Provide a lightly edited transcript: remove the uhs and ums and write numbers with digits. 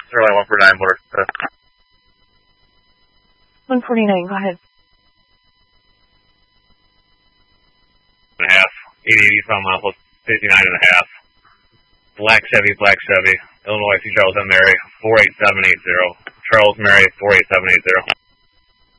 Sterling 149 motor. 149, go ahead. And a half. 8080 from plus 59 and a half. Black Chevy. Illinois, C. Charles M. Mary 48780. Charles Mary 48780.